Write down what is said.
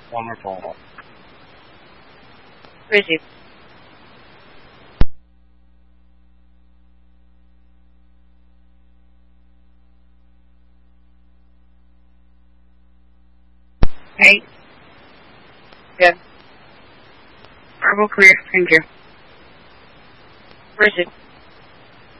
Wonderful. Where is he? Hey. Good. Verbal career, thank you. Where is it?